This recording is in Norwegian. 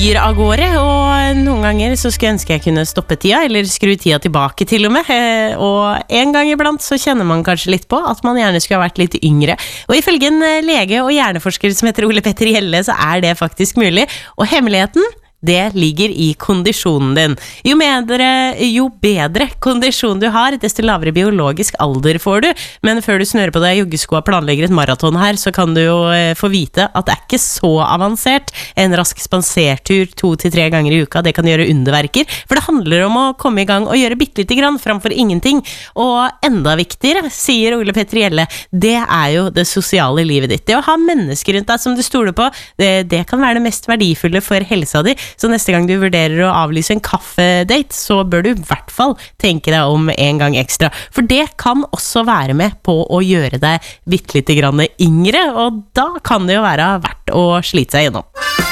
Av gårde, og noen ganger så skulle jeg ønske jeg kunne stoppe tida, eller skru tida tilbake til og med, og en gang iblant så kjenner man kanskje litt på at man gjerne skulle ha vært litt yngre, og ifølge en lege og hjerneforsker som heter Ole Petter Hjelle, så er det faktisk mulig, og hemmeligheten, det ligger i kondisjonen din. Jo bedre kondisjon du har, desto lavere biologisk alder får du. Men før du snører på deg joggesko og planlegger et maraton her, så kan du jo få vite at det er ikke så avansert. En rask spansertur 2 til 3 ganger i uka, det kan gjøre underverker. For det handler om å komme i gang og gjøre bitte lite grann framfor ingenting. Og enda viktigere, sier Ole Petter Hjelle, det er jo det sosiale livet ditt. Det å ha mennesker rundt deg som du stoler på, det kan være det mest verdifulle for helsa di. Så neste gang du vurderer å avlyse en kaffedate, så bør du i hvert fall tenke deg om en gang ekstra. For det kan også være med på å gjøre deg bitte lite grann yngre, og da kan det jo være verdt å slite seg gjennom.